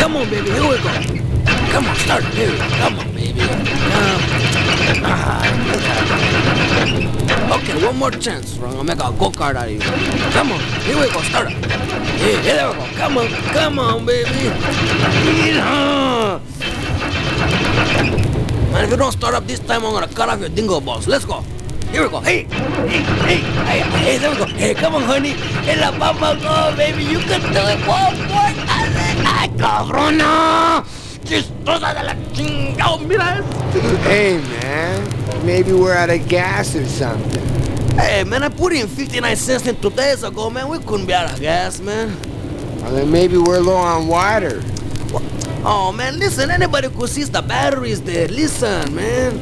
Come on, baby. Here we go. Come on, start it. Here we go. Come on, baby. Okay, one more chance. I'm gonna make a go-kart out of you. Come on. Here we go. Start it. Here we go. Come on, baby. Man, if you don't start up this time, I'm gonna cut off your dingo balls. Let's go. Here we go. Hey, there we go. Hey, come on, honey. Hey, la papa, go, baby. You can do it. One more. Ay, cabrona. Chistosa de la chingada, mira. Hey, man. Maybe we're out of gas or something. Hey, man, I put in 59 cents in 2 days ago, man. We couldn't be out of gas, man. Well, then maybe we're low on water. Oh, man, listen. Anybody could see the batteries there. Listen, man.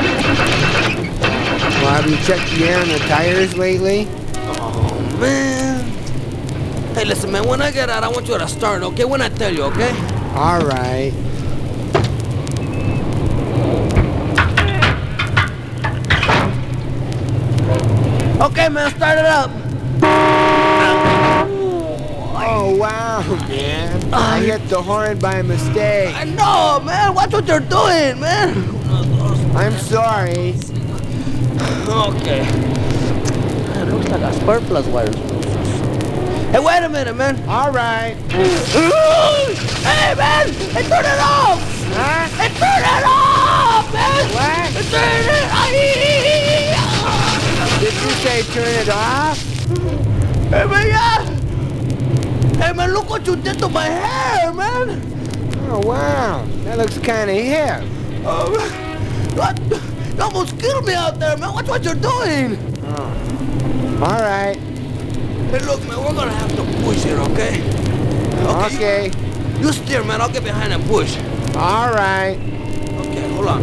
Well, have you checked the air on the tires lately? Oh, man. Hey, listen, man, when I get out, I want you to start, okay? When I tell you, okay? All right. Okay, man, start it up. Oh, wow, man. I hit the horn by mistake. I know, man. Watch what you're doing, man. I'm sorry. Okay. Man, looks like a spark plus wires. Hey, wait a minute, man. All right. Hey, man! Hey, turn it off! Huh? Hey, turn it off, man! What? Hey, turn it off! Did you say turn it off? Hey, man, yeah! Hey, man, look what you did to my hair, man! Oh, wow. That looks kind of hip. What? You almost killed me out there, man. Watch what you're doing. Oh. All right. Hey, look, man, we're gonna have to push it, okay? Okay. You steer, man. I'll get behind and push. All right. Okay, hold on.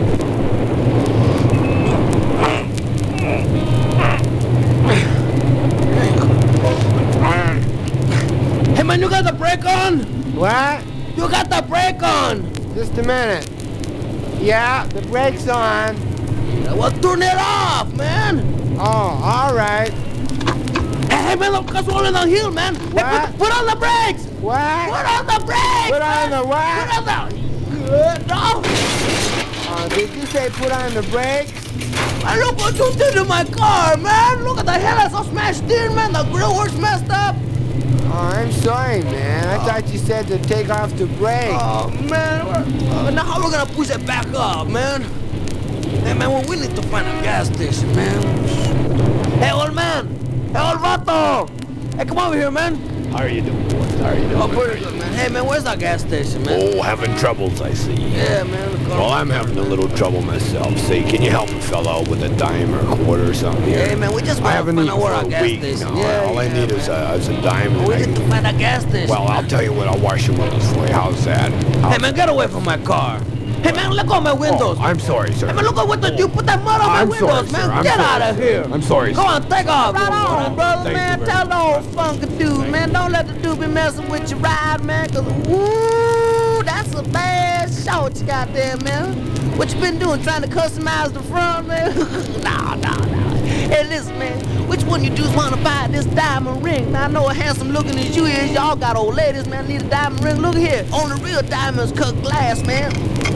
Hey, man, you got the brake on? What? You got the brake on? Just a minute. Yeah, the brake's on. Well, turn it off, man. Oh, all right. Hey, man, look, what's rolling downhill, man? Hey, What? put on the brakes. What? Put on the brakes. Put on the what? Put on the... No. Did you say put on the brakes? Man, look what you did to my car, man. Look at the headlights all smashed in, man. The grill works messed up. Oh, I'm sorry, man. I thought you said to take off the brake. Oh, man. Now how we gonna push it back up, man? Hey, man, well, we need to find a gas station, man. Hey, old man. Hey, old vato. Hey, come over here, man. How are you doing, boys? How are you doing? Oh, pretty good, man. Hey, man, where's that gas station, man? Oh, having troubles, I see. Yeah, man. Well, I'm having a little trouble myself. See, can you help a fellow out with a dime or a quarter or something here? Hey, man, we just I want to haven't find eaten out where for our a gas week. station. No, Yeah, all I need is a dime. We and need to find a gas station. Well, I'll tell you what. I'll wash your windows for you. How's that? Hey, man, get away from my car. Hey, man, look on my windows. Oh, I'm sorry, sir. Hey, man, look at what you put that mud on my I'm windows, sorry, man. sir. I'm Get sorry, out of sir. here. I'm sorry, Go sir. on, take off. Right on, brother, Thank man. you Tell very the old funky dude, man. Don't let the dude be messing with your ride, man. Cause, woo, that's a bad short you got there, man. What you been doing? Trying to customize the front, man? Nah. Hey, listen, man. Which one you dudes want to buy this diamond ring? Now, I know a handsome looking as you is. Y'all got old ladies, man. Need a diamond ring. Look here. Only real diamonds cut glass, man.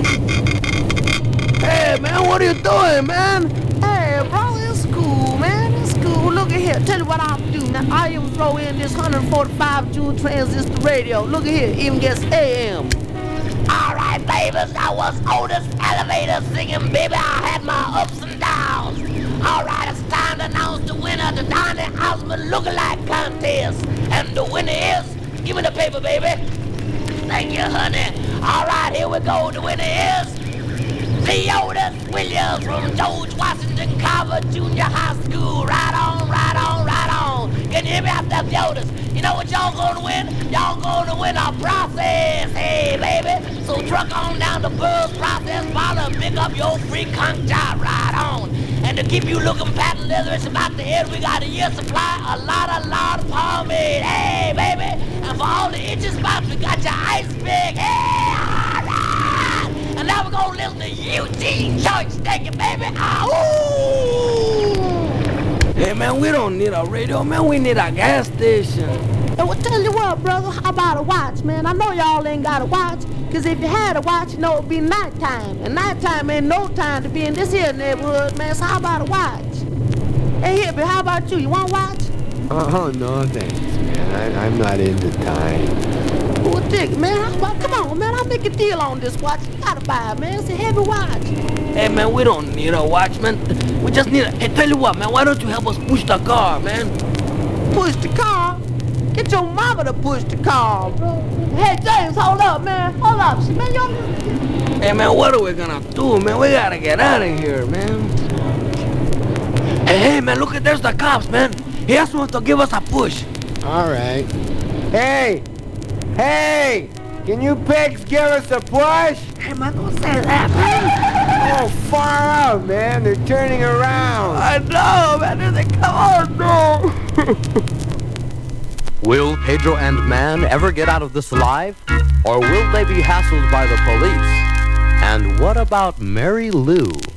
Hey, man, what are you doing, man? Hey, bro, it's cool, man. It's cool. Look at here. Tell you what I'll do. Now, I even throw in this 145 joule transistor radio. Look at here. Even gets AM. All right, babies, I was Otis Elevator singing, baby, I had my ups and downs. All right, it's time to announce the winner of the Donny Osmond Lookalike Contest. And the winner is, give me the paper, baby. Thank you, honey. All right, here we go. The winner is Theodis Williams from George Washington Carver Junior High School. Right on, right on, right on. Can you hear me out there, Theodis? You know what y'all gonna win? Y'all gonna win a process. Hey, baby. So truck on down to Burroughs Process Parlor and pick up your free conch job. Right on. And to keep you looking patent leatherish about the head, we got a year's supply, a lot of pomade. Hey, baby. And for all the itchy spots, we got your ice pick. Hey, all right. And now we're gonna listen to Eugene Church. Thank you, baby. Ah, ooh. Hey, man, we don't need a radio, man. We need a gas station. And well, tell you what, brother, how about a watch, man? I know y'all ain't got a watch, because if you had a watch, you know it'd be nighttime. And nighttime ain't no time to be in this here neighborhood, man. So how about a watch? Hey, here, but how about you? You want a watch? Oh, no thanks, man. I'm not into time. Well, dig it, man. How about, come on, man. I'll make a deal on this watch. You gotta buy it, man. It's a heavy watch. Hey, man, we don't need a watch, man. We just need a... Hey, tell you what, man. Why don't you help us push the car, man? Push the car? Get your mama to push the car, bro. Hey, James, hold up, man. Hold up. Man, y'all... Hey, man, what are we gonna do, man? We gotta get out of here, man. Hey, man, look at there's the cops, man. He asked us to give us a push. All right. Hey! Hey! Can you pigs give us a push? Hey, man, don't say that, man. Oh, far out, man. They're turning around. I know, man. They're like, come on, no. Will Pedro and Man ever get out of this alive? Or will they be hassled by the police? And what about Mary Lou?